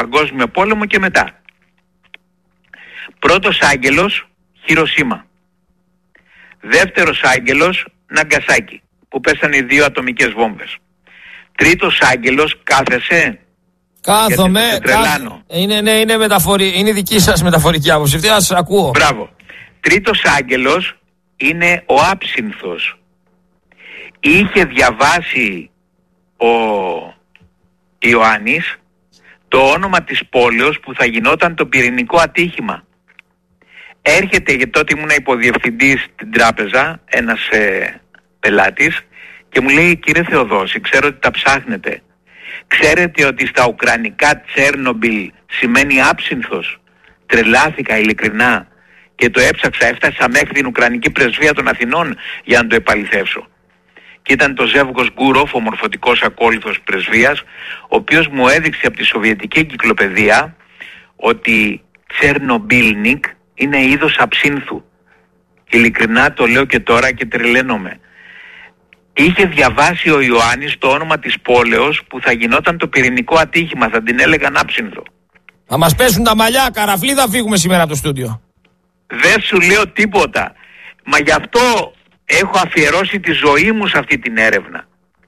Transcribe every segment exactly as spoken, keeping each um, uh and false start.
Παγκόσμιο Πόλεμο και μετά. Πρώτος άγγελος, Χιροσίμα. Δεύτερος άγγελος, Ναγκασάκι, που πέσανε οι δύο ατομικές βόμβες. Τρίτος άγγελος, κάθεσαι? Κάθομαι. Κάθ... Είναι, ναι, είναι, μεταφορι... είναι δική σας μεταφορική άποψη. Αυτή σας ακούω. Μπράβο. Τρίτος άγγελος είναι ο Άψυνθος. Είχε διαβάσει ο Ιωάννης το όνομα της πόλεως που θα γινόταν το πυρηνικό ατύχημα. Έρχεται, γιατί τότε ήμουν υποδιευθυντής στην τράπεζα, ένας ε, πελάτης, και μου λέει: κύριε Θεοδόση, ξέρω ότι τα ψάχνετε. Ξέρετε ότι στα ουκρανικά Τσέρνομπιλ σημαίνει άψυνθος? Τρελάθηκα ειλικρινά και το έψαξα, έφτασα μέχρι την Ουκρανική Πρεσβεία των Αθηνών για να το επαληθεύσω. Και ήταν το Ζεύγος Γκούροφ, ο μορφωτικός ακόλουθος πρεσβείας, ο οποίος μου έδειξε από τη Σοβιετική Εγκυκλοπαιδεία ότι Τσέρνομπιλνικ είναι είδος αψύνθου. Ειλικρινά το λέω και τώρα και τρελαίνομαι. Είχε διαβάσει ο Ιωάννης το όνομα της πόλεως που θα γινόταν το πυρηνικό ατύχημα, θα την έλεγαν άψυνθο. Θα μας πέσουν τα μαλλιά, καραφλή θα φύγουμε σήμερα από το στούντιο. Δεν σου λέω τίποτα. Μα γι' αυτό έχω αφιερώσει τη ζωή μου σε αυτή την έρευνα.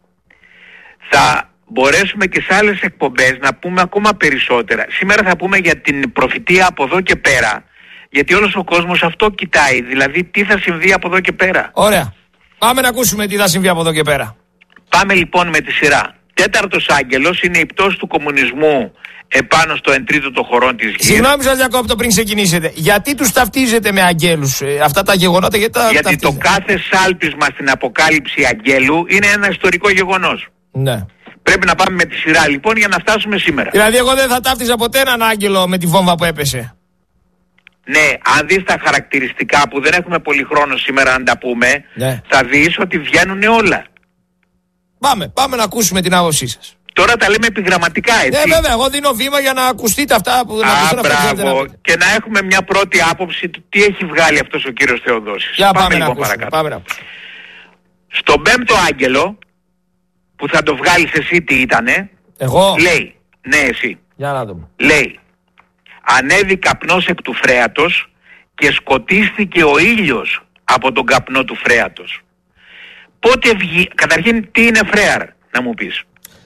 Θα μπορέσουμε και σε άλλες εκπομπές να πούμε ακόμα περισσότερα. Σήμερα θα πούμε για την προφητεία από εδώ και πέρα, γιατί όλος ο κόσμος αυτό κοιτάει, δηλαδή τι θα συμβεί από εδώ και πέρα. Ωραία. Πάμε να ακούσουμε τι θα συμβεί από εδώ και πέρα. Πάμε λοιπόν με τη σειρά. Τέταρτος άγγελος είναι η πτώση του κομμουνισμού επάνω στο εν τρίτο των χωρών της γης. Συγγνώμη σας διακόπτω πριν ξεκινήσετε. Γιατί τους ταυτίζετε με αγγέλους ε, αυτά τα γεγονότα? Γιατί, τα γιατί ταυτίζετε? Το κάθε σάλπισμα στην αποκάλυψη αγγέλου είναι ένα ιστορικό γεγονός. Ναι. Πρέπει να πάμε με τη σειρά λοιπόν για να φτάσουμε σήμερα. Δηλαδή εγώ δεν θα ταύτιζα ποτέ έναν άγγελο με τη βόμβα που έπεσε. Ναι, αν δεις τα χαρακτηριστικά που δεν έχουμε πολύ χρόνο σήμερα να τα πούμε, ναι, θα δεις ότι βγαίνουν όλα. Πάμε, πάμε να ακούσουμε την άποψή σας. Τώρα τα λέμε επιγραμματικά, έτσι. Ναι, βέβαια, εγώ δίνω βήμα για να ακουστείτε αυτά που... Α, μπράβο. Και να έχουμε μια πρώτη άποψη του τι έχει βγάλει αυτός ο κύριος Θεοδόσης. Για πάμε, πάμε λοιπόν να παρακάτω. Πάμε να... Στον πέμπτο άγγελο, που θα το βγάλεις εσύ τι ήτανε, εγώ. Λέει, ναι εσύ. Για να δούμε. Λέει, ανέβη καπνός εκ του φρέατος και σκοτίστηκε ο ήλιος από τον καπνό του φρέατος. Πότε βγει... Καταρχήν τι είναι φρέαρ, να μου πεις?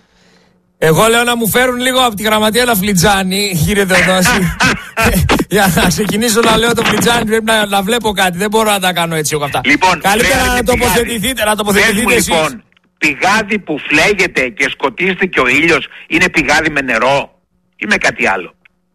Εγώ λέω να μου φέρουν λίγο από τη γραμματεία ένα φλιτζάνι, κύριε Θεοδόση. Για να ξεκινήσω να λέω το φλιτζάνι πρέπει να, να βλέπω κάτι. Δεν μπορώ να τα κάνω έτσι εγώ αυτά. Λοιπόν, καλύτερα να τοποθετηθείτε, να τοποθετηθείτε εσείς. Λοιπόν, πηγάδι που φλέγεται και σκοτίστηκε ο ήλιος είναι πηγάδι με νερό ή με κάτι άλλο?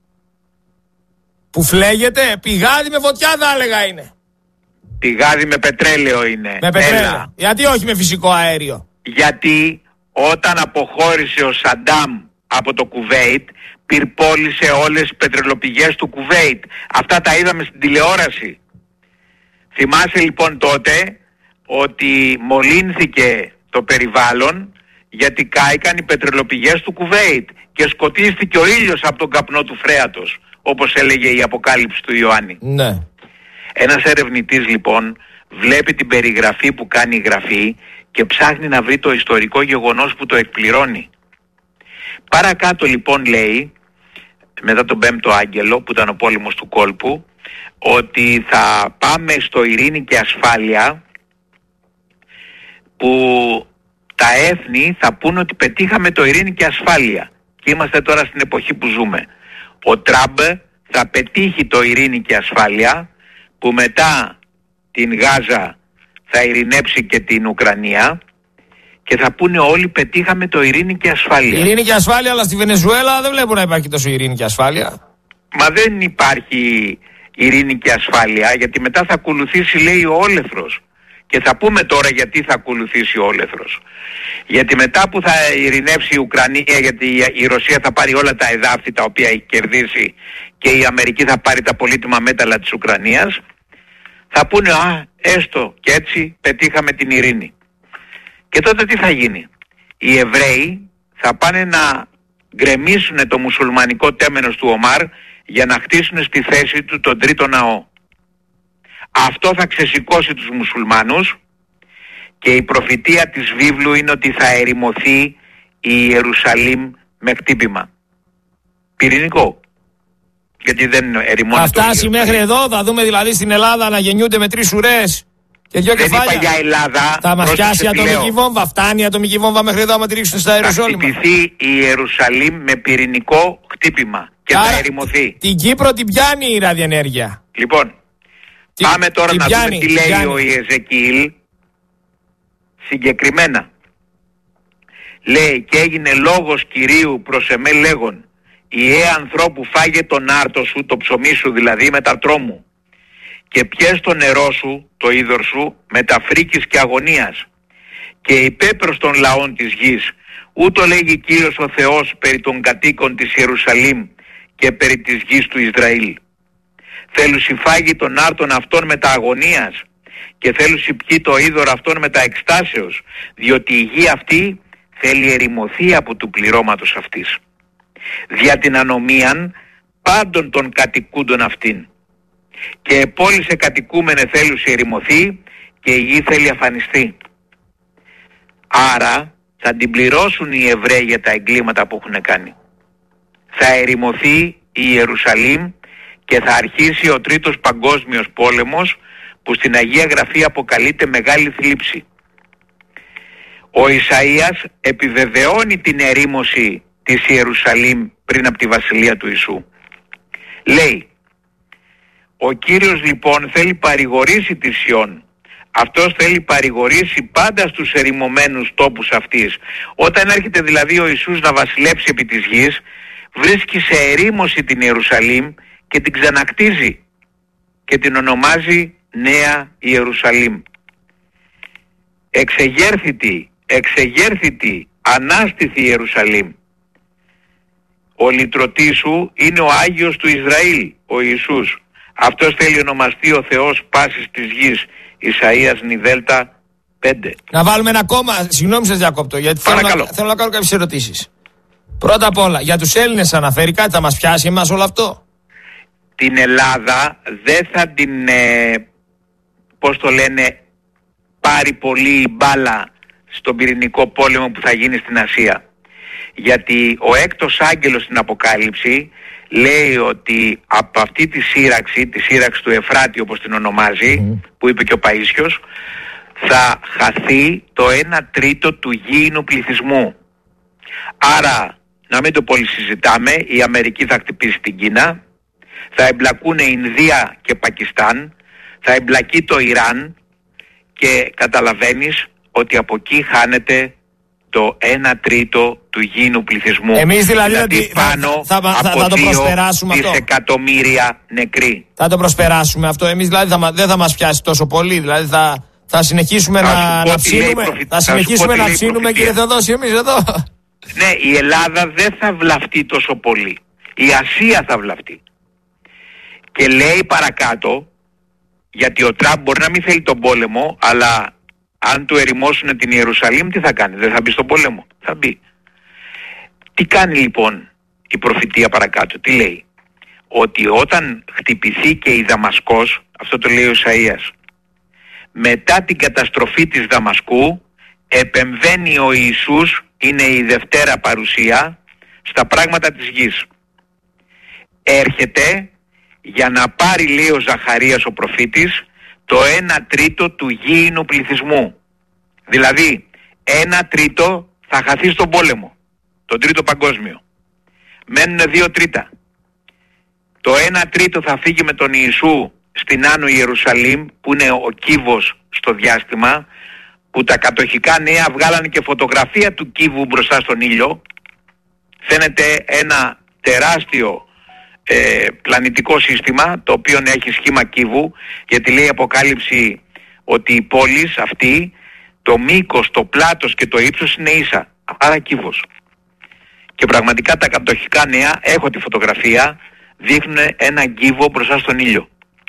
Που φλέγεται, πηγάδι με φωτιά θα έλεγα είναι. Πηγάδι με πετρέλαιο είναι. Με πετρέλαιο. Έλα. Γιατί όχι με φυσικό αέριο? Γιατί όταν αποχώρησε ο Σαντάμ από το Κουβέιτ, πυρπόλησε όλες τις πετρελοπηγές του Κουβέιτ. Αυτά τα είδαμε στην τηλεόραση. Θυμάσαι λοιπόν τότε ότι μολύνθηκε το περιβάλλον γιατί κάηκαν οι πετρελοπηγές του Κουβέιτ και σκοτίστηκε ο ήλιος από τον καπνό του φρέατος, όπως έλεγε η αποκάλυψη του Ιωάννη. Ναι. Ένας ερευνητής λοιπόν βλέπει την περιγραφή που κάνει η γραφή και ψάχνει να βρει το ιστορικό γεγονός που το εκπληρώνει. Παρακάτω λοιπόν λέει, μετά τον πέμπτο άγγελο που ήταν ο πόλεμος του κόλπου, ότι θα πάμε στο ειρήνη και ασφάλεια, που τα έθνη θα πούν ότι πετύχαμε το ειρήνη και ασφάλεια. Και είμαστε τώρα στην εποχή που ζούμε. Ο Τραμπ θα πετύχει το ειρήνη και ασφάλεια, που μετά την Γάζα θα ειρηνέψει και την Ουκρανία και θα πούνε όλοι πετύχαμε το ειρήνη και ασφάλεια. Ειρήνη και ασφάλεια, αλλά στη Βενεζουέλα δεν βλέπω να υπάρχει τόσο ειρήνη και ασφάλεια. Μα δεν υπάρχει ειρήνη και ασφάλεια, γιατί μετά θα ακολουθήσει, λέει, ο όλεθρος. Και θα πούμε τώρα γιατί θα ακολουθήσει ο όλεθρος. Γιατί μετά που θα ειρηνεύσει η Ουκρανία, γιατί η Ρωσία θα πάρει όλα τα εδάφη τα οποία έχει κερδίσει και η Αμερική θα πάρει τα πολύτιμα μέταλλα της Ουκρανίας, θα πούνε α, έστω και έτσι πετύχαμε την ειρήνη. Και τότε τι θα γίνει? Οι Εβραίοι θα πάνε να γκρεμίσουν το μουσουλμανικό τέμενος του Ομάρ για να χτίσουν στη θέση του τον τρίτο ναό. Αυτό θα ξεσηκώσει τους μουσουλμάνους και η προφητεία της βίβλου είναι ότι θα ερημωθεί η Ιερουσαλήμ με χτύπημα. πυρηνικό. Γιατί δεν ερημώνει. Θα φτάσει μέχρι εδώ, θα δούμε δηλαδή στην Ελλάδα να γεννιούνται με τρεις ουρές και δύο δεν κεφάλια. Είπα για Ελλάδα. Θα μας πιάσει η ατομική βόμβα. Φτάνει η ατομική βόμβα μέχρι εδώ, άμα τη ρίξουν στα Ιερουσάλημα. Θα χτυπηθεί η Ιερουσαλήμ με πυρηνικό χτύπημα και άρα, θα ερημωθεί. Την Κύπρο την πιάνει η ραδιενέργεια. Λοιπόν, τι, πάμε τώρα να πιάνει, δούμε τι λέει πιάνει. ο Ιεζεκιήλ συγκεκριμένα. Λέει, και έγινε λόγος Κυρίου προς εμέ λέγον, ιε ανθρώπου φάγε τον άρτο σου, το ψωμί σου δηλαδή με τα τρόμου, και πιες το νερό σου, το είδωρ σου, με τα φρίκης και αγωνίας, και είπε προς τον λαόν της γης, ούτω λέγει Κύριος ο Θεός περί των κατοίκων της Ιερουσαλήμ και περί της γης του Ισραήλ. Θέλουσι φάγει τον άρτον αυτόν με τα αγωνίας και θέλουσι πιει το είδωρ αυτόν με τα εκστάσεως, διότι η γη αυτή θέλει ερημωθεί από του πληρώματος αυτής. Δια την ανομίαν πάντων των κατοικούντων αυτήν. Και πόλησε κατοικούμενε θέλουσι ερημωθεί και η γη θέλει αφανιστεί. Άρα θα την πληρώσουν οι Εβραίοι για τα εγκλήματα που έχουν κάνει. Θα ερημωθεί η Ιερουσαλήμ και θα αρχίσει ο τρίτος παγκόσμιος πόλεμος που στην Αγία Γραφή αποκαλείται μεγάλη θλίψη. Ο Ισαΐας επιβεβαιώνει την ερήμωση της Ιερουσαλήμ πριν από τη βασιλεία του Ιησού. Λέει, ο Κύριος λοιπόν θέλει παρηγορήσει τη Σιών. Αυτός θέλει παρηγορήσει πάντα στους ερημωμένους τόπους αυτής. Όταν έρχεται δηλαδή ο Ιησούς να βασιλέψει επί της γης, βρίσκει σε ερήμωση την Ιερουσαλήμ και την ξανακτίζει και την ονομάζει Νέα Ιερουσαλήμ. Εξεγέρθητη, εξεγέρθητη, ανάστηθη Ιερουσαλήμ. Ο λυτρωτής σου είναι ο Άγιος του Ισραήλ, ο Ιησούς. Αυτός θέλει ονομαστεί ο Θεός πάσης της γης. Ισαΐας Νιδέλτα πέντε. Να βάλουμε ένα κόμμα, συγγνώμη σας διακόπτω, γιατί θέλω να, θέλω να κάνω κάποιες ερωτήσεις. Πρώτα απ' όλα, για τους Έλληνες αναφέρει κάτι, θα μας πιάσει εμάς όλο αυτό? Την Ελλάδα δεν θα την, ε, πώς το λένε, πάρει πολύ μπάλα στον πυρηνικό πόλεμο που θα γίνει στην Ασία. Γιατί ο έκτος άγγελος στην Αποκάλυψη λέει ότι από αυτή τη σύραξη, τη σύραξη του Εφράτη όπως την ονομάζει, mm. που είπε και ο Παΐσιος, θα χαθεί το ένα τρίτο του γήινου πληθυσμού. Άρα, να μην το πολύ συζητάμε, η Αμερική θα χτυπήσει την Κίνα, θα εμπλακούν Ινδία και Πακιστάν, θα εμπλακεί το Ιράν και καταλαβαίνεις ότι από εκεί χάνεται το ένα τρίτο του γήινου πληθυσμού. Εμείς δηλαδή, δηλαδή πάνω θα, θα, θα, από θα το προσπεράσουμε αυτό. Δισεκατομμύρια νεκροί. Θα το προσπεράσουμε αυτό. Εμείς δηλαδή θα, δεν θα μας πιάσει τόσο πολύ. Δηλαδή θα, θα συνεχίσουμε θα να, να ψήνουμε. Προφη... Θα συνεχίσουμε θα να ψήνουμε, κύριε Θεοδόση, εμείς εδώ. Ναι, η Ελλάδα δεν θα βλαφτεί τόσο πολύ. Η Ασία θα βλαφτεί. Και λέει παρακάτω, γιατί ο Τραμπ μπορεί να μην θέλει τον πόλεμο, αλλά αν του ερημώσουν την Ιερουσαλήμ, τι θα κάνει? Δεν θα μπει στον πόλεμο? Θα μπει. Τι κάνει λοιπόν η προφητεία παρακάτω? Τι λέει? Ότι όταν χτυπηθεί και η Δαμασκός, αυτό το λέει ο Ισαΐας, μετά την καταστροφή της Δαμασκού επεμβαίνει ο Ιησούς, είναι η Δευτέρα παρουσία στα πράγματα της γης. Έρχεται για να πάρει, λέει ο Ζαχαρίας ο προφήτης, το ένα τρίτο του γήινου πληθυσμού. Δηλαδή ένα τρίτο θα χαθεί στον πόλεμο, τον τρίτο παγκόσμιο. Μένουν δύο τρίτα. Το ένα τρίτο θα φύγει με τον Ιησού στην Άνω Ιερουσαλήμ, που είναι ο κύβος στο διάστημα, που τα κατοχικά νέα βγάλανε και φωτογραφία του κύβου μπροστά στον ήλιο. Φαίνεται ένα τεράστιο ε, πλανητικό σύστημα, το οποίο έχει σχήμα κύβου, γιατί λέει η Αποκάλυψη ότι η πόλη αυτή, το μήκος, το πλάτος και το ύψος είναι ίσα, άρα κύβος. Και πραγματικά τα κατοχικά νέα, έχω τη φωτογραφία, δείχνουν ένα κύβο μπροστά στον ήλιο.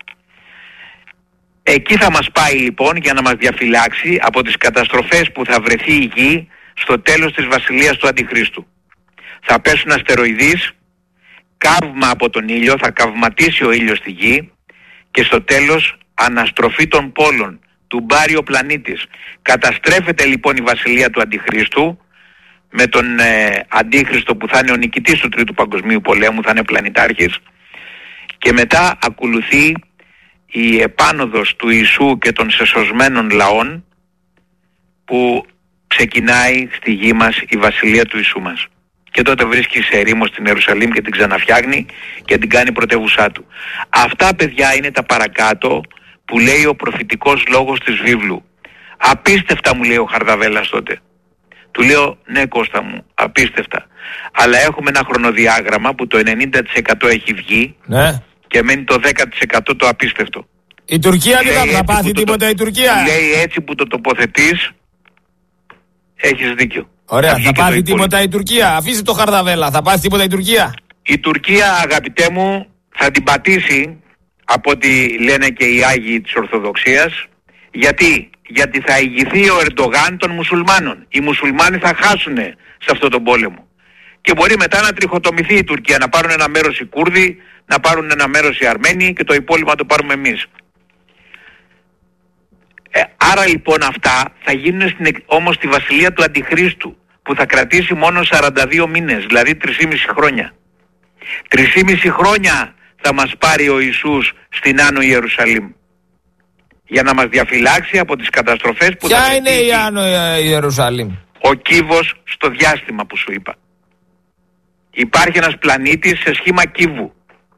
Εκεί θα μας πάει λοιπόν για να μας διαφυλάξει από τις καταστροφές που θα βρεθεί η γη στο τέλος της βασιλείας του Αντιχρίστου. Θα πέσουν αστεροειδείς, καύμα από τον ήλιο, θα καυματίσει ο ήλιος στη γη και στο τέλος αναστροφή των πόλων, του μπάρει ο πλανήτης. Καταστρέφεται λοιπόν η βασιλεία του Αντιχρίστου με τον ε, Αντίχριστο που θα είναι ο νικητής του Τρίτου Παγκοσμίου Πολέμου, θα είναι πλανητάρχης, και μετά ακολουθεί η επάνωδος του Ιησού και των σεσωσμένων λαών που ξεκινάει στη γη μας η βασιλεία του Ιησού μας. Και τότε βρίσκει σε ερήμο στην Ιερουσαλήμ και την ξαναφτιάχνει και την κάνει πρωτεύουσά του. Αυτά, παιδιά, είναι τα παρακάτω που λέει ο προφητικός λόγος της βίβλου. Απίστευτα, μου λέει ο Χαρδαβέλλας τότε. Του λέω, ναι Κώστα μου, απίστευτα. Αλλά έχουμε ένα χρονοδιάγραμμα που το ενενήντα τοις εκατό έχει βγει, ναι, και μένει το δέκα τοις εκατό το απίστευτο. Η Τουρκία δεν θα πάθει τίποτα, το, η Τουρκία. Λέει, έτσι που το τοποθετείς, έχεις δίκιο. Ωραία, θα πάθει τίποτα η Τουρκία? Αφήστε το Χαρδαβέλλα, θα πάθει τίποτα η Τουρκία? Η Τουρκία, αγαπητέ μου, θα την πατήσει, από ό,τι λένε και οι Άγιοι της Ορθοδοξίας. Γιατί? Γιατί θα ηγηθεί ο Ερντογάν των μουσουλμάνων. Οι μουσουλμάνοι θα χάσουν σε αυτόν τον πόλεμο. Και μπορεί μετά να τριχοτομηθεί η Τουρκία, να πάρουν ένα μέρος οι Κούρδοι, να πάρουν ένα μέρος οι Αρμένοι και το υπόλοιπο να το πάρουμε εμείς. Ε, άρα λοιπόν αυτά θα γίνουν στην, όμως στη βασιλεία του Αντιχρίστου, που θα κρατήσει μόνο σαράντα δύο μήνες, δηλαδή τρία και μισό χρόνια. τρία και μισό χρόνια θα μας πάρει ο Ιησούς στην Άνω Ιερουσαλήμ, για να μας διαφυλάξει από τις καταστροφές που Ποια θα... Ποια είναι η Άνω Ιερουσαλήμ? Ο κύβος στο διάστημα που σου είπα. Υπάρχει ένας πλανήτης σε σχήμα κύβου.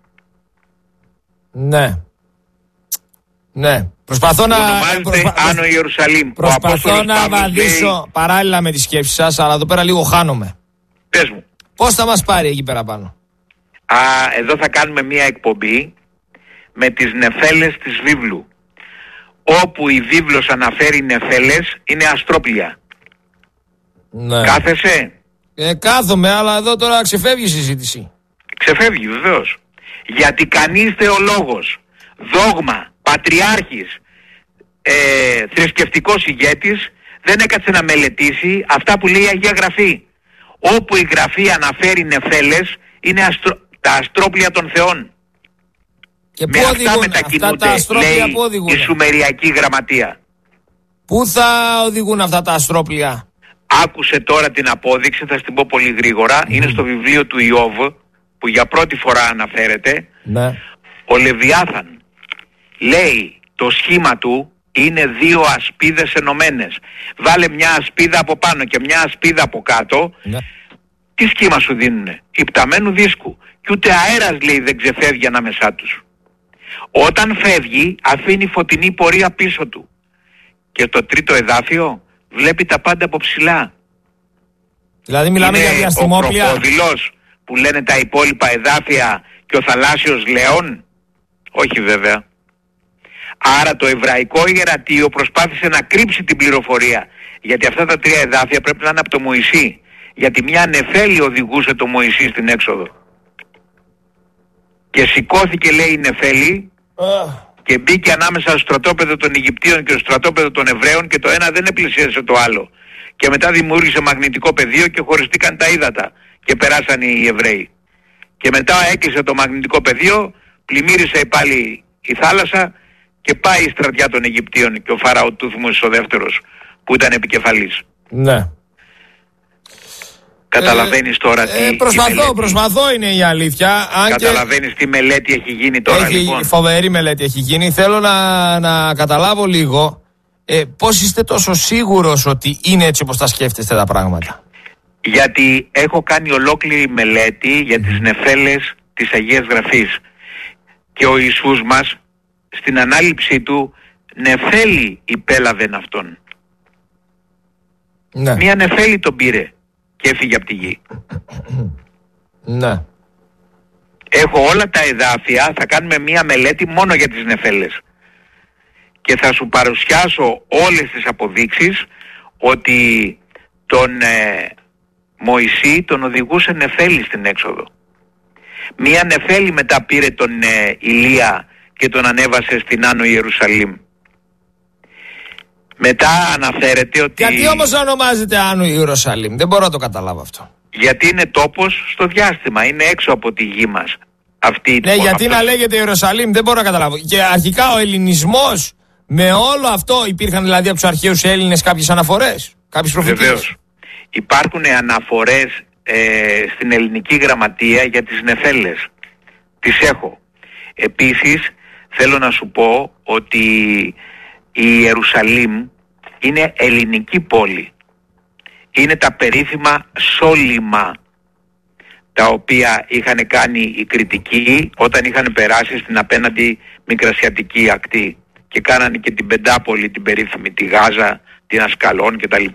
Ναι. Ναι. Προσπαθώ να... Ονομάζεται Άνω Ιερουσαλήμ. Προσπαθώ να βαδίσω λέει... παράλληλα με τις σκέψεις σας, αλλά εδώ πέρα λίγο χάνομαι. Πες μου. Πώς θα μας πάρει εκεί πέρα πάνω? Α, εδώ θα κάνουμε μια εκπομπή με τις νεφέλες της βίβλου. Όπου η βίβλος αναφέρει νεφέλες, είναι αστρόπλια. Ναι. Κάθεσαι? Ε, κάθομαι, αλλά εδώ τώρα ξεφεύγει η συζήτηση. Ξεφεύγει βεβαίως. Γιατί κανείς θεολόγος, δόγμα, πατριάρχης, ε, θρησκευτικός ηγέτης δεν έκατσε να μελετήσει αυτά που λέει η Αγία Γραφή. Όπου η Γραφή αναφέρει νεφέλες, είναι αστρο... τα αστρόπλια των θεών. Και με αυτά μετακινούνται, λέει η Σουμεριακή Γραμματεία. Πού θα οδηγούν αυτά τα αστρόπλια? Άκουσε τώρα την απόδειξη, θα στην πω πολύ γρήγορα. Mm. Είναι στο βιβλίο του Ιώβ, που για πρώτη φορά αναφέρεται. Ναι. Ο Λεβιάθαν λέει το σχήμα του είναι δύο ασπίδες ενωμένες. Βάλε μια ασπίδα από πάνω και μια ασπίδα από κάτω. Ναι. Τι σχήμα σου δίνουνε? Υπταμένου δίσκου. Και ούτε αέρας, λέει, δεν ξεφεύγει ανάμεσά τους. Όταν φεύγει αφήνει φωτεινή πορεία πίσω του. Και το τρίτο εδάφιο βλέπει τα πάντα από ψηλά. Δηλαδή μιλάμε είναι για διαστημόπλια. Ο κροκόδιλος που λένε τα υπόλοιπα εδάφια και ο θαλάσσιος λέων? Όχι βέβαια. Άρα το εβραϊκό ιερατείο προσπάθησε να κρύψει την πληροφορία. Γιατί αυτά τα τρία εδάφια πρέπει να είναι από το Μωυσή. Γιατί μια νεφέλη οδηγούσε το Μωυσή στην έξοδο. Και σηκώθηκε, λέει, η νεφέλη uh. και μπήκε ανάμεσα στο στρατόπεδο των Αιγυπτίων και στο στρατόπεδο των Εβραίων και το ένα δεν επλησίασε το άλλο. Και μετά δημιούργησε μαγνητικό πεδίο και χωριστήκαν τα ύδατα και περάσαν οι Εβραίοι. Και μετά έκλεισε το μαγνητικό πεδίο, πλημμύρισε πάλι η θάλασσα και πάει η στρατιά των Αιγυπτίων και ο Φαραώ Τούθμος ο δεύτερος που ήταν επικεφαλής. Ναι. Καταλαβαίνεις τώρα ε, τι... Ε, προσπαθώ, προσπαθώ είναι η αλήθεια. Αν καταλαβαίνεις και... τι μελέτη έχει γίνει τώρα, έχει, λοιπόν. Φοβερή μελέτη έχει γίνει. Θέλω να, να καταλάβω λίγο ε, πώς είστε τόσο σίγουρος ότι είναι έτσι όπως τα σκέφτεστε τα πράγματα? Γιατί έχω κάνει ολόκληρη μελέτη για τις νεφέλες της Αγίας Γραφής. Και ο Ιησούς μας στην ανάληψή του νεφέλη υπέλαβεν αυτόν. Ναι. Μια νεφέλη τον πήρε και έφυγε από τη γη. Ναι. Έχω όλα τα εδάφια, θα κάνουμε μια μελέτη μόνο για τις νεφέλες. Και θα σου παρουσιάσω όλες τις αποδείξεις ότι τον ε, Μωυσή τον οδηγούσε νεφέλη στην έξοδο. Μια νεφέλη μετά πήρε τον ε, Ηλία και τον ανέβασε στην Άνω Ιερουσαλήμ. Μετά αναφέρεται ότι... Γιατί όμως ονομάζεται Άνω Ιερουσαλήμ? Δεν μπορώ να το καταλάβω αυτό. Γιατί είναι τόπος στο διάστημα, είναι έξω από τη γη μας. Αυτή, ναι, γιατί αυτός... να λέγεται Ιερουσαλήμ, δεν μπορώ να καταλάβω. Και αρχικά ο ελληνισμός, με όλο αυτό υπήρχαν δηλαδή από τους αρχαίους Έλληνες κάποιες αναφορές, κάποιες προφητείες? Βεβαίως. υπάρχουν αναφορές ε, στην ελληνική γραμματεία για τις νεφέλες. Τις έχω. Επίσης θέλω να σου πω ότι η Ιερουσαλήμ είναι ελληνική πόλη. Είναι τα περίφημα σόλιμα τα οποία είχαν κάνει οι κριτικοί όταν είχαν περάσει στην απέναντι μικρασιατική ακτή και κάνανε και την Πεντάπολη, την περίφημη, τη Γάζα, την Ασκαλών κτλ.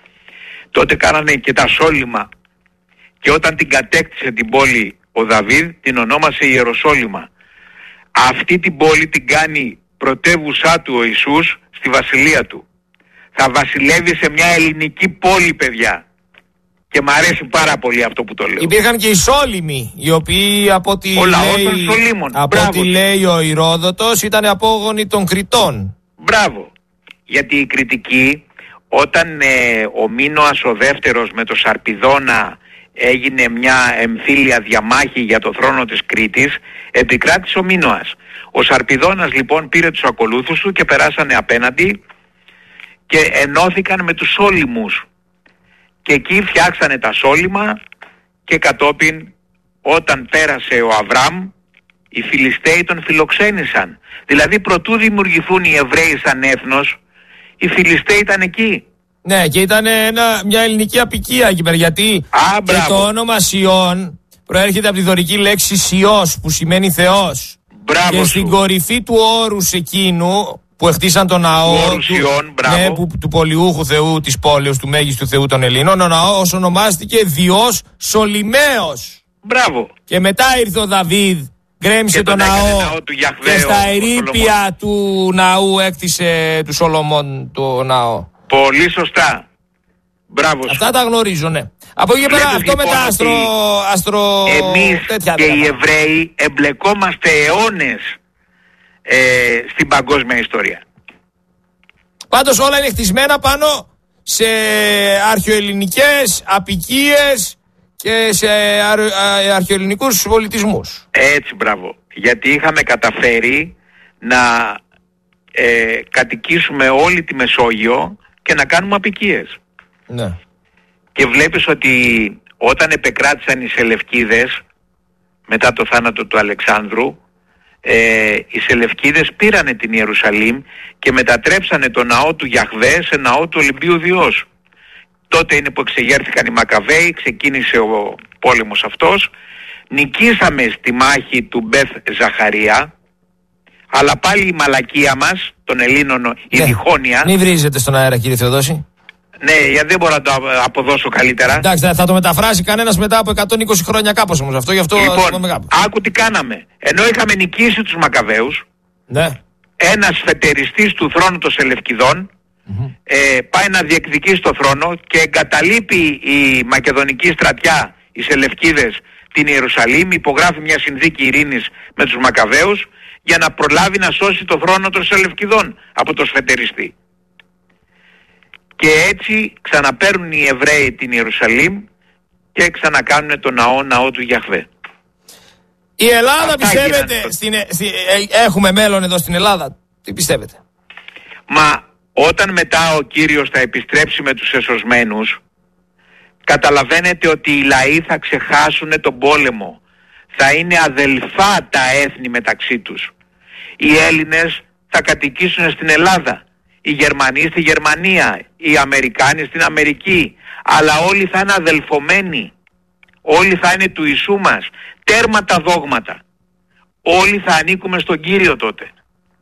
Τότε κάνανε και τα σόλιμα και όταν την κατέκτησε την πόλη ο Δαβίδ την ονόμασε Ιεροσόλυμα. Αυτή την πόλη την κάνει πρωτεύουσά του ο Ιησούς στη βασιλεία του. Θα βασιλεύει σε μια ελληνική πόλη, παιδιά. Και μ' αρέσει πάρα πολύ αυτό που το λέω. Υπήρχαν και οι Σόλυμοι, οι οποίοι από ό,τι λέει, από ό,τι λέει ο Ηρόδοτος ήταν απόγονοι των Κριτών. Μπράβο. Γιατί οι Κριτικοί, όταν ε, ο Μίνωας ο δεύτερος με το Σαρπιδώνα έγινε μια εμφύλια διαμάχη για το θρόνο της Κρήτης, επικράτησε ο Μίνωας. Ο Σαρπιδώνας λοιπόν πήρε τους ακολούθους του και περάσανε απέναντι και ενώθηκαν με τους Σόλυμους. Και εκεί φτιάξανε τα Σόλυμα και κατόπιν όταν πέρασε ο Αβραμ οι Φιλιστέοι τον φιλοξένησαν. Δηλαδή προτού δημιουργηθούν οι Εβραίοι σαν έθνος, οι Φιλιστέοι ήταν εκεί. Ναι, και ήταν ένα, μια ελληνική απικία εκεί πέρα, γιατί Α, και το όνομα Σιών προέρχεται από τη δωρική λέξη Σιός που σημαίνει Θεός. Μπράβο και σου. στην κορυφή του όρους εκείνου που χτίσαν τον ναό του, Σιών, ναι, που, του πολιούχου θεού της πόλεως, του μέγιστου θεού των Ελλήνων, ο ναός ονομάστηκε Διός Σολυμαίος. Μπράβο. Και μετά ήρθε ο Δαβίδ, γκρέμισε τον, τον ναό, ναό του Γιαχβέ, και στα ερείπια του ναού έκτισε του Σολομών το ναό. Πολύ σωστά. Μπράβο. Αυτά τα γνωρίζω, ναι. Από εκεί πέρα αυτό λοιπόν με τα αστρο... αστρο... Εμείς τέτοια και οι Εβραίοι εμπλεκόμαστε αιώνες ε, στην παγκόσμια ιστορία. Πάντως όλα είναι χτισμένα πάνω σε αρχαιοελληνικές απικίες και σε αρχαιοελληνικούς πολιτισμούς. Έτσι, μπράβο. Γιατί είχαμε καταφέρει να ε, κατοικήσουμε όλη τη Μεσόγειο και να κάνουμε απικίες. Ναι. Και βλέπεις ότι όταν επεκράτησαν οι Σελευκίδες μετά το θάνατο του Αλεξάνδρου, ε, οι Σελευκίδες πήρανε την Ιερουσαλήμ και μετατρέψανε το ναό του Γιαχβέ σε ναό του Ολυμπίου Διός. Τότε είναι που εξεγέρθηκαν οι Μακαβαίοι, ξεκίνησε ο πόλεμος αυτός, νικήσαμε στη μάχη του Μπεθ Ζαχαρία, αλλά πάλι η μαλακία μας των Ελλήνων, ναι, η διχόνοια... Μην βρίζετε στον αέρα, κύριε Θεοδόση. Ναι, γιατί δεν μπορώ να το αποδώσω καλύτερα. Εντάξει, θα το μεταφράσει κανένας μετά από εκατόν είκοσι χρόνια κάπως όμως αυτό, γι' αυτό λοιπόν, άκου τι κάναμε. Ενώ είχαμε νικήσει τους Μακαβαίους, ναι, ένας φετεριστής του θρόνου των Σελευκιδών mm-hmm. ε, πάει να διεκδικήσει το θρόνο και εγκαταλείπει η μακεδονική στρατιά, οι Σελευκίδες, την Ιερουσαλήμ, υπογράφει μια συνθήκη ειρήνης με τους Μακαβαίους για να προλάβει να σώσει το θρόνο των Σελευκιδών από το σφετεριστή. Και έτσι ξαναπαίρνουν οι Εβραίοι την Ιερουσαλήμ και ξανακάνουν το ναό, ναό του Γιαχβέ. Η Ελλάδα, αυτά πιστεύετε, γίνανε... στην, στη, έχουμε μέλλον εδώ στην Ελλάδα, τι πιστεύετε? Μα όταν μετά ο Κύριος θα επιστρέψει με τους εσωσμένους, καταλαβαίνετε ότι οι λαοί θα ξεχάσουν τον πόλεμο. Θα είναι αδελφά τα έθνη μεταξύ τους. Οι Έλληνες θα κατοικήσουν στην Ελλάδα, οι Γερμανοί στη Γερμανία, οι Αμερικάνοι στην Αμερική, αλλά όλοι θα είναι αδελφωμένοι. Όλοι θα είναι του Ιησού μας. Τέρμα τα δόγματα. Όλοι θα ανήκουμε στον Κύριο τότε.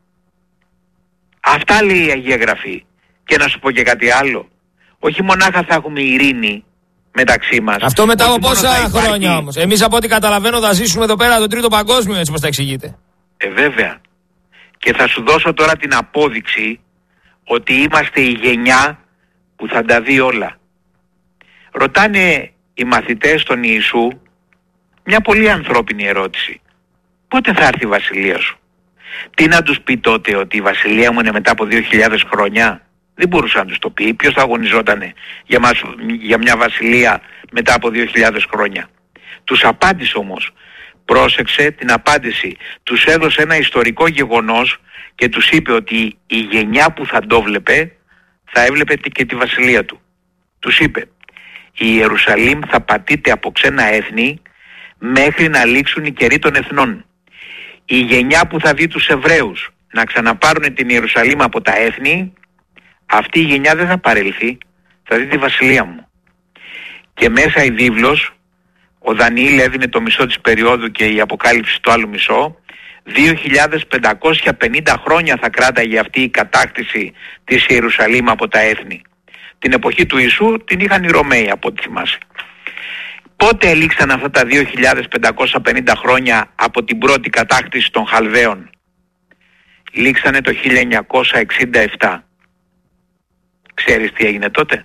Αυτά λέει η Αγία Γραφή. Και να σου πω και κάτι άλλο. Όχι μονάχα θα έχουμε ειρήνη μεταξύ μας. Αυτό μετά από πόσα χρόνια υπάρχει... όμως. Εμείς από ό,τι καταλαβαίνω θα ζήσουμε εδώ πέρα τον τρίτο παγκόσμιο, έτσι πως τα εξηγείτε. Ε βέβαια. Και θα σου δώσω τώρα την απόδειξη ότι είμαστε η γενιά που θα τα δει όλα. Ρωτάνε οι μαθητές των Ιησού μια πολύ ανθρώπινη ερώτηση. Πότε θα έρθει η βασιλεία σου? Τι να τους πει τότε, ότι η βασιλεία μου είναι μετά από δύο χιλιάδες χρόνια? Δεν μπορούσε να τους το πει. Ποιος θα αγωνιζότανε για, μας, για μια βασιλεία μετά από δύο χιλιάδες χρόνια? Τους απάντησε όμως. Πρόσεξε την απάντηση. Τους έδωσε ένα ιστορικό γεγονός και τους είπε ότι η γενιά που θα το βλέπε θα έβλεπε και τη βασιλεία του. Τους είπε, η Ιερουσαλήμ θα πατείται από ξένα έθνη μέχρι να λήξουν οι καιροί των εθνών. Η γενιά που θα δει τους Εβραίους να ξαναπάρουν την Ιερουσαλήμ από τα έθνη, αυτή η γενιά δεν θα παρελθεί, θα δει τη βασιλεία μου. Και μέσα η βίβλος, ο Δανιήλ έδινε το μισό της περίοδου και η Αποκάλυψη το άλλο μισό, δύο χιλιάδες πεντακόσια πενήντα χρόνια θα κράταγε αυτή η κατάκτηση της Ιερουσαλήμ από τα έθνη. Την εποχή του Ιησού την είχαν οι Ρωμαίοι, από ό,τι θυμάσαι. Πότε ελήξαν αυτά τα δύο χιλιάδες πεντακόσια πενήντα χρόνια από την πρώτη κατάκτηση των Χαλδαίων? Λήξανε το χίλια εννιακόσια εξήντα επτά. Ξέρεις τι έγινε τότε?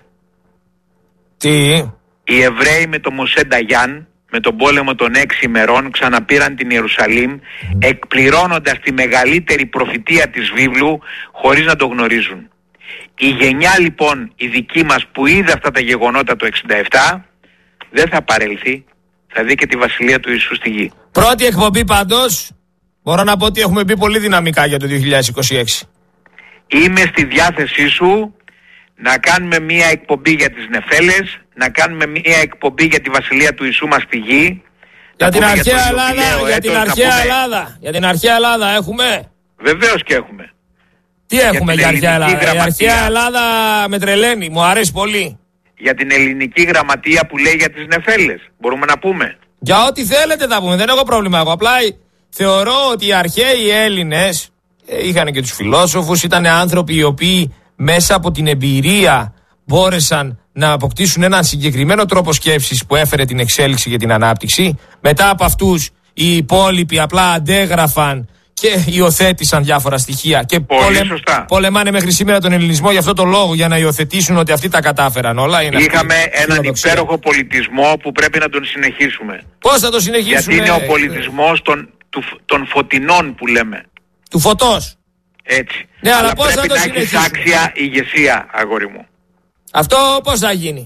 Τι? Οι Εβραίοι με το Μωσέ Νταγιάν, με τον πόλεμο των έξι ημερών, ξαναπήραν την Ιερουσαλήμ, mm. εκπληρώνοντας τη μεγαλύτερη προφητεία της βίβλου χωρίς να το γνωρίζουν. Η γενιά λοιπόν η δική μας που είδε αυτά τα γεγονότα το εξήντα επτά δεν θα παρέλθει, θα δει και τη βασιλεία του Ιησού στη γη. Πρώτη εκπομπή πάντως, μπορώ να πω ότι έχουμε μπει πολύ δυναμικά για το δύο χιλιάδες είκοσι έξι. Είμαι στη διάθεσή σου να κάνουμε μία εκπομπή για τις νεφέλες, να κάνουμε μία εκπομπή για τη βασιλεία του Ιησού μας στη γη. Για την αρχαία Ελλάδα, για την αρχαία Ελλάδα, για την αρχαία Ελλάδα έχουμε. Βεβαίως και έχουμε. Τι έχουμε για, για αρχαία Ελλάδα? Η αρχαία Ελλάδα με τρελαίνει, μου αρέσει πολύ. Για την ελληνική γραμματεία που λέει για τις νεφέλες, μπορούμε να πούμε. Για ό,τι θέλετε θα πούμε, δεν έχω πρόβλημα εγώ. Απλά θεωρώ ότι οι αρχαίοι Έλληνες, είχαν και τους φιλόσοφους, ήταν άνθρωποι οι οποίοι μέσα από την εμπειρία μπόρεσαν να αποκτήσουν έναν συγκεκριμένο τρόπο σκέψης που έφερε την εξέλιξη και την ανάπτυξη. Μετά από αυτούς οι υπόλοιποι απλά αντέγραφαν και υιοθέτησαν διάφορα στοιχεία και πολε... πολεμάνε μέχρι σήμερα τον ελληνισμό για αυτό το λόγο, για να υιοθετήσουν ότι αυτοί τα κατάφεραν όλα. Είναι Είχαμε έναν υπέροχο πολιτισμό που πρέπει να τον συνεχίσουμε. Πώς θα τον συνεχίσουμε? Γιατί είναι ο πολιτισμός των, του, των φωτεινών που λέμε. Του φωτός. Έτσι. Ναι, αλλά, αλλά πώς πρέπει θα το να έχεις άξια ηγεσία, αγόρι μου. Αυτό πώς θα γίνει?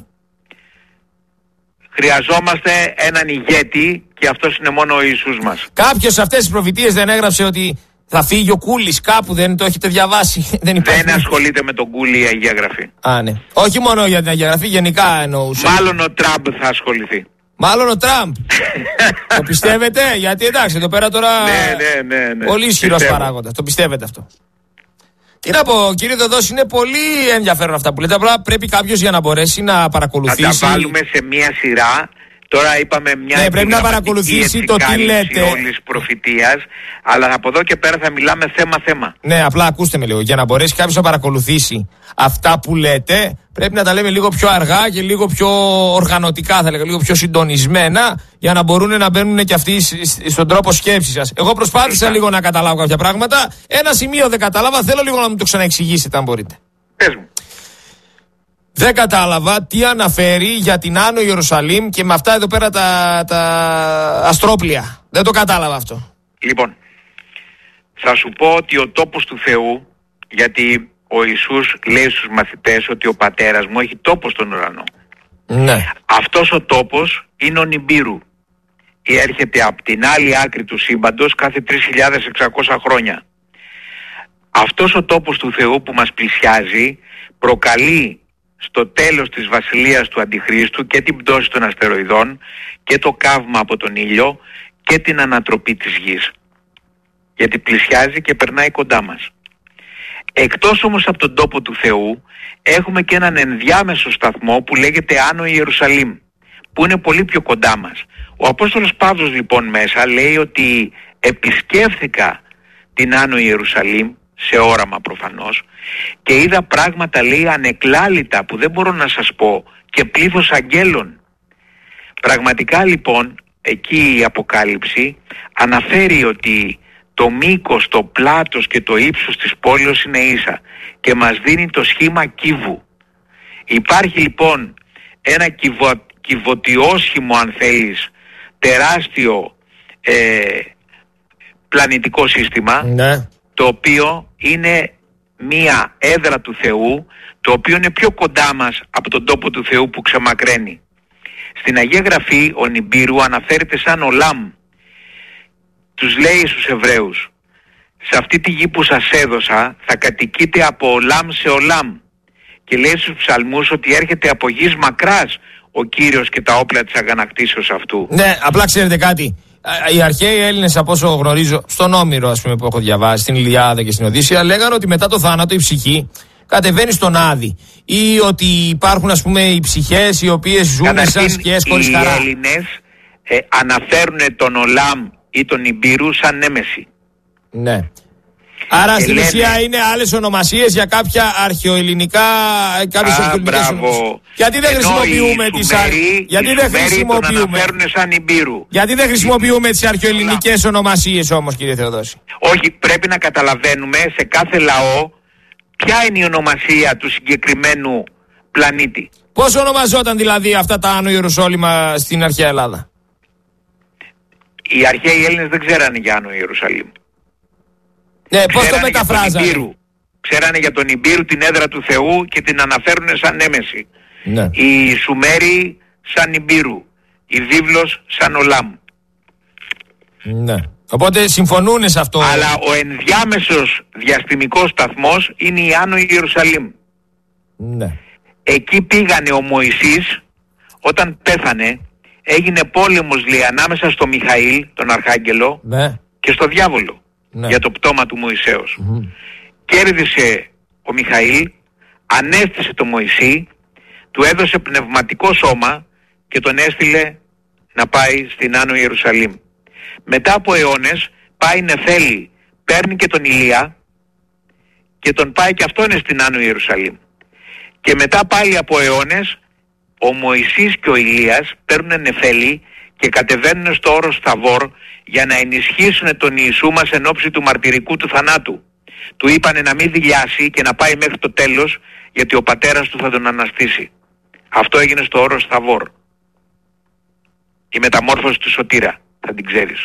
Χρειαζόμαστε έναν ηγέτη και αυτός είναι μόνο ο Ιησούς μας. Κάποιος σε αυτές τις προφητείες δεν έγραψε ότι θα φύγει ο Κούλης κάπου? Δεν το έχετε διαβάσει? Δεν, υπάρχει... δεν ασχολείται με τον Κούλη η Αγία Γραφή. Α, ναι. Όχι μόνο για την Αγία Γραφή, γενικά εννοούσα. Μάλλον ο Τραμπ θα ασχοληθεί. Μάλλον ο Τραμπ. Το πιστεύετε? Γιατί εντάξει, εδώ πέρα τώρα. Ναι, ναι, ναι, ναι. Πολύ ισχυρός παράγοντας. Το πιστεύετε αυτό? Τι να πω, κύριε Δοδόση, είναι πολύ ενδιαφέρον αυτά που λέτε. Απλά πρέπει κάποιος για να μπορέσει να παρακολουθήσει. Να τα βάλουμε σε μία σειρά. Τώρα είπαμε μια ναι, πρέπει να παρακολουθήσει το τι λέτε όλης προφητείας, αλλά από εδώ και πέρα θα μιλάμε θέμα-θέμα. Ναι, απλά ακούστε με λίγο. Για να μπορέσει κάποιος να παρακολουθήσει αυτά που λέτε, πρέπει να τα λέμε λίγο πιο αργά και λίγο πιο οργανωτικά, θα λέγα, λίγο πιο συντονισμένα, για να μπορούν να μπαίνουν και αυτοί στον τρόπο σκέψης σας. Εγώ προσπάθησα λίγο να καταλάβω κάποια πράγματα. Ένα σημείο δεν κατάλαβα, θέλω λίγο να μου το ξαναεξηγήσετε, αν μπορείτε. Πες μου. Δεν κατάλαβα τι αναφέρει για την Άνω Ιερουσαλήμ και με αυτά εδώ πέρα τα, τα αστρόπλια. Δεν το κατάλαβα αυτό. Λοιπόν, θα σου πω ότι ο τόπος του Θεού, γιατί ο Ιησούς λέει στους μαθητές ότι ο πατέρας μου έχει τόπο στον ουρανό. Ναι. Αυτός ο τόπος είναι ο Νιμπύρου. Έρχεται από την άλλη άκρη του σύμπαντος κάθε τρεις χιλιάδες εξακόσια χρόνια. Αυτός ο τόπος του Θεού που μας πλησιάζει προκαλεί στο τέλος της βασιλείας του Αντιχρίστου και την πτώση των αστεροειδών και το καύμα από τον ήλιο και την ανατροπή της γης. Γιατί πλησιάζει και περνάει κοντά μας. Εκτός όμως από τον τόπο του Θεού έχουμε και έναν ενδιάμεσο σταθμό που λέγεται Άνω Ιερουσαλήμ, που είναι πολύ πιο κοντά μας. Ο Απόστολος Παύλος λοιπόν μέσα λέει ότι επισκέφθηκα την Άνω Ιερουσαλήμ, σε όραμα προφανώς, και είδα πράγματα, λέει, ανεκλάλητα που δεν μπορώ να σας πω, και πλήθος αγγέλων. Πραγματικά λοιπόν εκεί η Αποκάλυψη αναφέρει ότι το μήκος, το πλάτος και το ύψος της πόλης είναι ίσα και μας δίνει το σχήμα κύβου. Υπάρχει λοιπόν ένα κυβο, κυβωτιόσχημο, αν θέλεις, τεράστιο ε, πλανητικό σύστημα, ναι, το οποίο είναι μία έδρα του Θεού, το οποίο είναι πιο κοντά μας από τον τόπο του Θεού που ξεμακραίνει. Στην Αγία Γραφή ο Νιμπύρου αναφέρεται σαν Ολάμ. Τους λέει στους Εβραίους, σε αυτή τη γη που σας έδωσα θα κατοικείτε από Ολάμ σε Ολάμ. Και λέει στους ψαλμούς ότι έρχεται από γης μακράς ο κύριος και τα όπλα της αγανακτήσεως αυτού. Ναι, απλά ξέρετε κάτι. Οι αρχαίοι Έλληνες, από όσο γνωρίζω, στον Όμηρο, ας πούμε, που έχω διαβάσει, στην Ιλιάδα και στην Οδύσσεια, λέγανε ότι μετά το θάνατο η ψυχή κατεβαίνει στον Άδη. Ή ότι υπάρχουν, ας πούμε, οι ψυχές οι οποίες ζουν σαν σκιές χωρίς χαρά. Οι Έλληνες ε, αναφέρουν τον Ολάμ ή τον Ιμπύρου σαν νέμεση. Ναι. Άρα και στην λένε... ουσία είναι άλλες ονομασίες για κάποια αρχαιοελληνικά, κάποιες αρχαιοελληνικές ονομασίες. Γιατί δεν χρησιμοποιούμε τις Σουμέρι, Γιατί δεν χρησιμοποιούμε τον αναφέρουν σαν Ιμπύρου. Γιατί δεν χρησιμοποιούμε τις αρχαιοελληνικές ονομασίες όμως, κύριε Θεοδόση? Όχι, πρέπει να καταλαβαίνουμε σε κάθε λαό ποια είναι η ονομασία του συγκεκριμένου πλανήτη. Πώς ονομαζόταν δηλαδή αυτά τα Άνω Ιερουσάλημα στην αρχαία Ελλάδα? Οι αρχαίοι Έλληνες δεν ξέρανε για Άνω Ιερουσαλήμ. Ναι, πώς το μεταφράζανε? Ξέρανε για τον Ιμπύρου την έδρα του Θεού και την αναφέρουν σαν νέμεση. Ναι. Οι Σουμέροι σαν Ιμπύρου. Η Βίβλος σαν Ολάμ. Ναι. Οπότε συμφωνούν σε αυτό. Αλλά ο ενδιάμεσος διαστημικός σταθμός είναι η Άνω Ιερουσαλήμ. Ναι. Εκεί πήγανε ο Μωυσής όταν πέθανε. Έγινε πόλεμος, λέει, ανάμεσα στο Μιχαήλ, τον Αρχάγγελο, ναι, και στο διάβολο, ναι, για το πτώμα του Μωυσέως. Mm-hmm. Κέρδισε ο Μιχαήλ, ανέστησε τον Μωυσή, του έδωσε πνευματικό σώμα και τον έστειλε να πάει στην Άνω Ιερουσαλήμ. Μετά από αιώνες πάει Νεφέλη, παίρνει και τον Ηλία και τον πάει και αυτόν στην Άνω Ιερουσαλήμ. Και μετά πάλι από αιώνες ο Μωυσής και ο Ηλίας παίρνουν Νεφέλη και κατεβαίνουν στο όρος Θαβόρ για να ενισχύσουν τον Ιησού μας εν ώψη του μαρτυρικού του θανάτου. Του είπανε να μην δηλιάσει και να πάει μέχρι το τέλος, γιατί ο πατέρας του θα τον αναστήσει. Αυτό έγινε στο όρος Θαβόρ. Η μεταμόρφωση του Σωτήρα, θα την ξέρεις.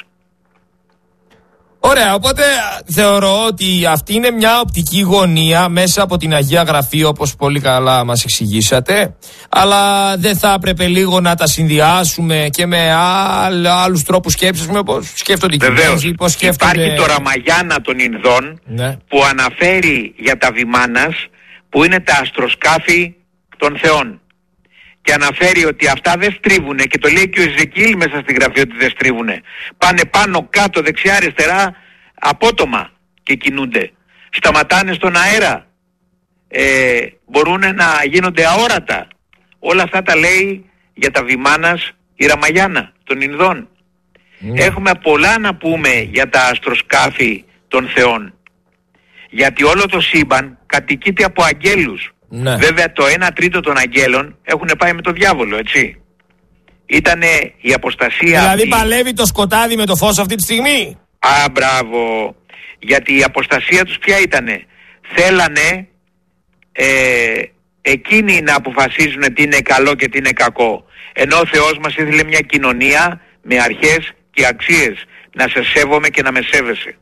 Ωραία, οπότε θεωρώ ότι αυτή είναι μια οπτική γωνία μέσα από την Αγία Γραφή, όπως πολύ καλά μας εξηγήσατε, αλλά δεν θα έπρεπε λίγο να τα συνδυάσουμε και με άλλους τρόπους σκέψης, πώς σκέφτονται οι Κινέζοι, πώς σκέφτονται... Υπάρχει το Ραμαγιάνα των Ινδών, ναι, που αναφέρει για τα Βιμάνας, που είναι τα αστροσκάφη των θεών. Και αναφέρει ότι αυτά δεν στρίβουνε, και το λέει και ο Εζεκίλ μέσα στη γραφή ότι δεν στρίβουνε. Πάνε πάνω, κάτω, δεξιά, αριστερά, απότομα και κινούνται. Σταματάνε στον αέρα. Ε, μπορούν να γίνονται αόρατα. Όλα αυτά τα λέει για τα Βιμάνας η Ραμαγιάνα των Ινδών. Mm. Έχουμε πολλά να πούμε για τα αστροσκάφη των θεών. Γιατί όλο το σύμπαν κατοικείται από αγγέλους. Ναι. Βέβαια το ένα τρίτο των αγγέλων έχουν πάει με το διάβολο, έτσι. Ήτανε η αποστασία... Δηλαδή αυτή... παλεύει το σκοτάδι με το φως αυτή τη στιγμή. Α, μπράβο. Γιατί η αποστασία τους ποια ήτανε? Θέλανε ε, εκείνοι να αποφασίζουν τι είναι καλό και τι είναι κακό. Ενώ ο Θεός μας ήθελε μια κοινωνία με αρχές και αξίες. Να σε σέβομαι και να με σέβεσαι.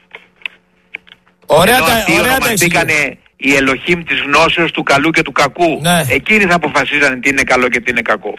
Ωραία. Ενώ τα, αυτοί ωραία ονομαστήκανε η Ελοχήμ της γνώσεως του καλού και του κακού. Ναι. Εκείνοι θα αποφασίζανε τι είναι καλό και τι είναι κακό.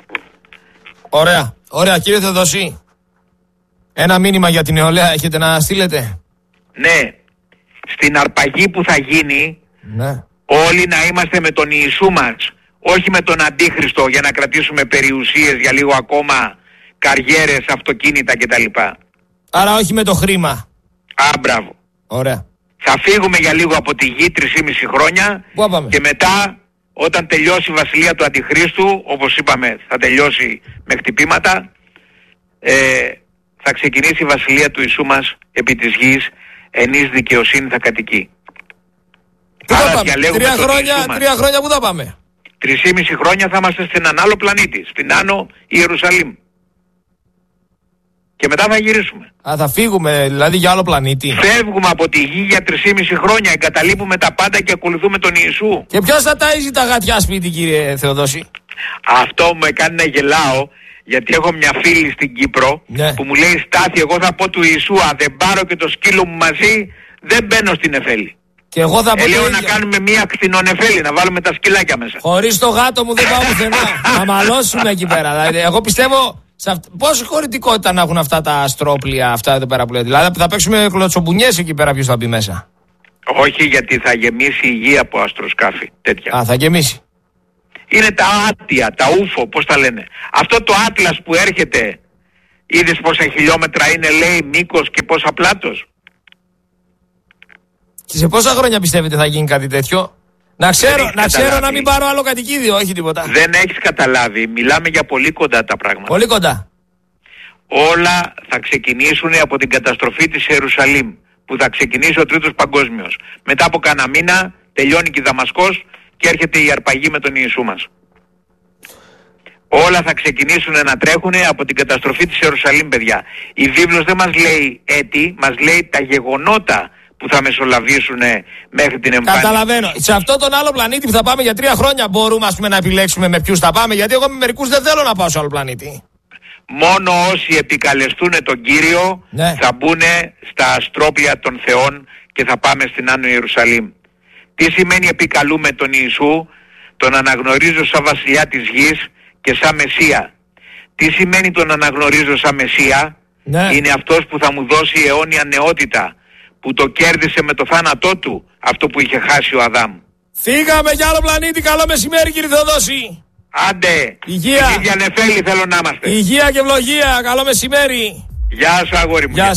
Ωραία. Ωραία, κύριε Θεοδόση. Ένα μήνυμα για την νεολαία έχετε να στείλετε? Ναι. Στην αρπαγή που θα γίνει, ναι, όλοι να είμαστε με τον Ιησού μας, όχι με τον Αντίχριστο, για να κρατήσουμε περιουσίες για λίγο ακόμα, καριέρες, αυτοκίνητα κτλ. Άρα όχι με το χρήμα. Α, μπράβο. Ωραία. Θα φύγουμε για λίγο από τη γη τρισήμισι χρόνια και μετά, όταν τελειώσει η βασιλεία του Αντιχρίστου, όπως είπαμε θα τελειώσει με χτυπήματα, ε, θα ξεκινήσει η βασιλεία του Ιησού μας επί της γης, εν εις δικαιοσύνη θα κατοικεί. Πού θα πάμε? Τρία χρόνια, τρία χρόνια που θα πάμε? Τρισήμισι χρόνια θα είμαστε στην έναν άλλο πλανήτη, στην Άνω Ιερουσαλήμ. Και μετά θα γυρίσουμε. Α, θα φύγουμε δηλαδή για άλλο πλανήτη. Φεύγουμε από τη γη για τρισήμισι χρόνια, εγκαταλείπουμε τα πάντα και ακολουθούμε τον Ιησού. Και ποιος θα ταΐζει τα γατιά σπίτι, κύριε Θεοδόση? Αυτό μου έκανε να γελάω, γιατί έχω μια φίλη στην Κύπρο, ναι, που μου λέει Στάθη, εγώ θα πω του Ιησού, αν δεν πάρω και το σκύλο μου μαζί, δεν μπαίνω στην Νεφέλη. Και εγώ θα πω. Ε, λέω να κάνουμε μια κτηνονεφέλη, να βάλουμε τα σκυλάκια μέσα. Χωρίς το γάτο μου δεν πάω πουθενά. Να μαλώσουμε εκεί πέρα. Δηλαδή, εγώ πιστεύω. Αυτ... Πόση χωρητικότητα να έχουν αυτά τα αστρόπλια, αυτά εδώ πέρα που λέτε? Δηλαδή θα παίξουμε κλωτσομπουνιές εκεί πέρα, ποιος θα μπει μέσα? Όχι, γιατί θα γεμίσει η γη από αστροσκάφη τέτοια. Α, θα γεμίσει. Είναι τα άτια, τα ούφο, πώς τα λένε. Αυτό το άτλας που έρχεται, είδες πόσα χιλιόμετρα είναι, λέει, μήκος και πόσα πλάτος. Και σε πόσα χρόνια πιστεύετε θα γίνει κάτι τέτοιο? Να ξέρω, να, ξέρω να μην πάρω άλλο κατοικίδιο, όχι τίποτα. Δεν έχεις καταλάβει, μιλάμε για πολύ κοντά τα πράγματα. Πολύ κοντά. Όλα θα ξεκινήσουν από την καταστροφή της Ιερουσαλήμ, που θα ξεκινήσει ο Τρίτος Παγκόσμιος. Μετά από κάνα μήνα τελειώνει και η Δαμασκός και έρχεται η αρπαγή με τον Ιησού μας. Όλα θα ξεκινήσουν να τρέχουν από την καταστροφή της Ιερουσαλήμ, παιδιά. Η βίβλος δεν μας λέει έτη, μας λέει τα γεγονότα που θα μεσολαβήσουν μέχρι την εμφάνιση. Καταλαβαίνω. Σε αυτόν τον άλλο πλανήτη που θα πάμε για τρία χρόνια μπορούμε, ας πούμε, να επιλέξουμε με ποιους θα πάμε, γιατί εγώ με μερικούς δεν θέλω να πάω σε άλλο πλανήτη. Μόνο όσοι επικαλεστούν τον Κύριο, ναι, θα μπουν στα αστρόπια των θεών και θα πάμε στην Άνω Ιερουσαλήμ. Τι σημαίνει επικαλούμε τον Ιησού? Τον αναγνωρίζω σαν βασιλιά της γης και σαν Μεσσία. Τι σημαίνει τον αναγνωρίζω σαν Μεσσία? Ναι. Είναι αυτός που θα μου δώσει αιώνια νεότητα, που το κέρδισε με το θάνατό του, αυτό που είχε χάσει ο Αδάμ. Φύγαμε για άλλο πλανήτη. Καλό μεσημέρι, κύριε Θεοδόση. Άντε, υγεία. Η ίδια νεφέλη θέλω να είμαστε. Υγεία και ευλογία. Καλό μεσημέρι. Γεια σου, αγόρι μου. Γεια σας.